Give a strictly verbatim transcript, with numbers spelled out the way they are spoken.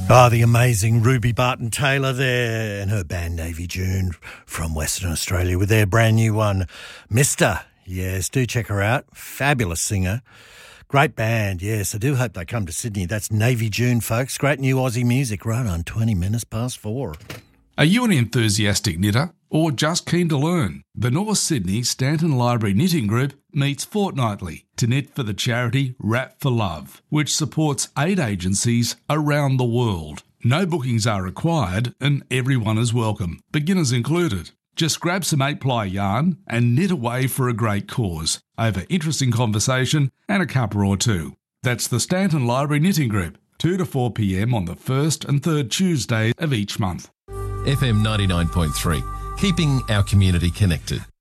Ah, oh, the amazing Ruby Barton-Taylor there and her band Navy June from Western Australia with their brand new one, Mister Yes, do check her out. Fabulous singer. Great band, yes. I do hope they come to Sydney. That's Navy June, folks. Great new Aussie music right on twenty minutes past four. Are you an enthusiastic knitter or just keen to learn? The North Sydney Stanton Library Knitting Group meets fortnightly to knit for the charity Wrap for Love, which supports aid agencies around the world. No bookings are required and everyone is welcome, beginners included. Just grab some eight-ply yarn and knit away for a great cause over interesting conversation and a cuppa or two. That's the Stanton Library Knitting Group, two to four p m on the first and third Tuesday of each month. F M ninety-nine point three, keeping our community connected.